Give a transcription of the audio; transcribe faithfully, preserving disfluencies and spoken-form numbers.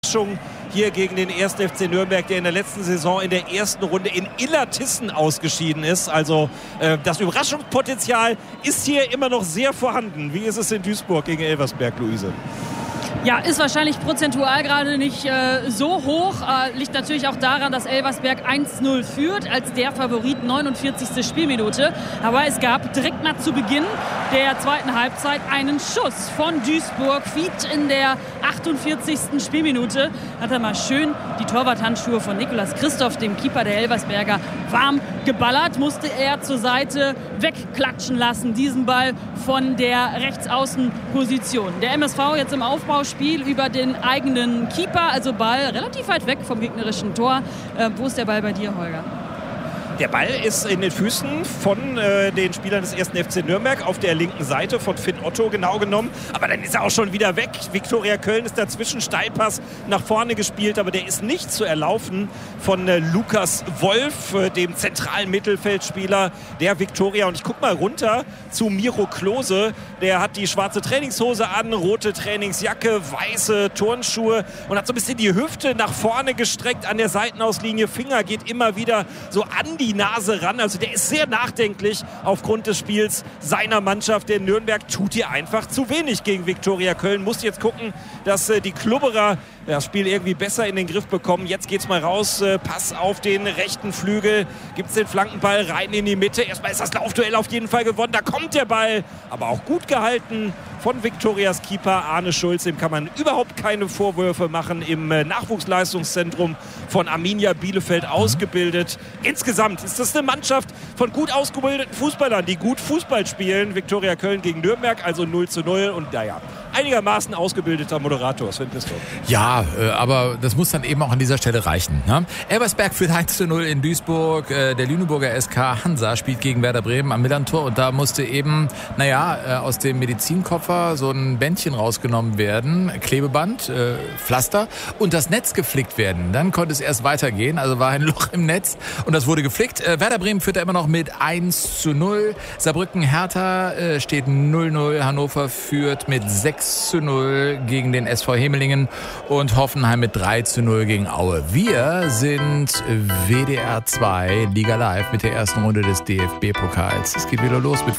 Hier gegen den ersten F C Nürnberg, der in der letzten Saison in der ersten Runde in Illertissen ausgeschieden ist. Also äh, das Überraschungspotenzial ist hier immer noch sehr vorhanden. Wie ist es in Duisburg gegen Elversberg, Luise? Ja, ist wahrscheinlich prozentual gerade nicht äh, so hoch. Äh, liegt natürlich auch daran, dass Elversberg eins null führt als der Favorit, neunundvierzigste Spielminute. Aber es gab direkt nach zu Beginn der zweiten Halbzeit einen Schuss von Duisburg. Fied in der achtundvierzigsten Spielminute. Hat er mal schön die Torwarthandschuhe von Nicolas Christoph, dem Keeper der Elversberger, warm geballert. Musste er zur Seite wegklatschen lassen, diesen Ball von der Rechtsaußenposition. Der M S V jetzt im Aufbauspiel über den eigenen Keeper, also Ball relativ weit weg vom gegnerischen Tor. Äh, wo ist der Ball bei dir, Holger? Der Ball ist in den Füßen von äh, den Spielern des ersten F C Nürnberg auf der linken Seite von Finn Otto genau genommen. Aber dann ist er auch schon wieder weg. Viktoria Köln ist dazwischen, Steilpass nach vorne gespielt, aber der ist nicht zu erlaufen von äh, Lukas Wolf, äh, dem zentralen Mittelfeldspieler der Viktoria. Und ich gucke mal runter zu Miro Klose. Der hat die schwarze Trainingshose an, rote Trainingsjacke, weiße Turnschuhe und hat so ein bisschen die Hüfte nach vorne gestreckt an der Seitenauslinie. Finger geht immer wieder so an die Nase ran. Also der ist sehr nachdenklich aufgrund des Spiels seiner Mannschaft. Der Nürnberg tut hier einfach zu wenig gegen Viktoria Köln. Muss jetzt gucken, dass äh, die Klubberer das Spiel irgendwie besser in den Griff bekommen. Jetzt geht's mal raus. Äh, Pass auf den rechten Flügel. Gibt's den Flankenball rein in die Mitte. Erstmal ist das Laufduell auf jeden Fall gewonnen. Da kommt der Ball. Aber auch gut gehalten von Viktorias Keeper Arne Schulz. Dem kann man überhaupt keine Vorwürfe machen. Im äh, Nachwuchsleistungszentrum von Arminia Bielefeld ausgebildet. Insgesamt ist das eine Mannschaft von gut ausgebildeten Fußballern, die gut Fußball spielen. Viktoria Köln gegen Nürnberg, also null zu null. Und naja, einigermaßen ausgebildeter Moderator, Sven Pistor. Ja, äh, aber das muss dann eben auch an dieser Stelle reichen. Ne? Elversberg führt eins zu null in Duisburg. Äh, der Lüneburger S K Hansa spielt gegen Werder Bremen am Millantor. Und da musste eben, naja, äh, aus dem Medizinkoffer so ein Bändchen rausgenommen werden. Klebeband, äh, Pflaster und das Netz geflickt werden. Dann konnte es erst weitergehen. Also war ein Loch im Netz und das wurde geflickt. Äh, Werder Bremen führt da immer noch mit eins zu null. Saarbrücken Hertha äh, steht null null. Hannover führt mit sechs zu null gegen den S V Hemelingen und Hoffenheim mit drei zu null gegen Aue. Wir sind W D R zwei Liga Live mit der ersten Runde des D F B-Pokals. Es geht wieder los mit